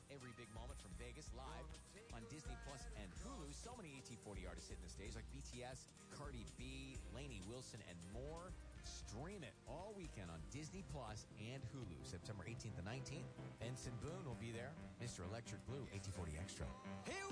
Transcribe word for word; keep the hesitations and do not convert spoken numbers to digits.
every big moment from Vegas live on Disney Plus and Hulu. So many A T forty artists hitting the stage like B T S, Cardi B, Lainey Wilson, and more. Stream it all weekend on Disney Plus and Hulu, September eighteenth and nineteenth. Benson Boone will be there. Mister Electric Blue, A T forty Extra. Here